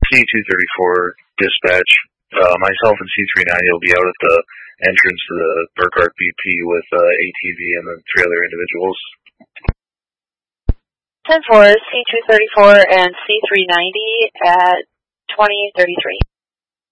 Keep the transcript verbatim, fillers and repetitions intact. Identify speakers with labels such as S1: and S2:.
S1: C two thirty-four dispatch. Uh, myself and C three ninety will be out at the entrance to the Burkhardt B P with uh, A T V and then three other individuals.
S2: ten four, C two thirty-four and C three ninety at twenty thirty-three.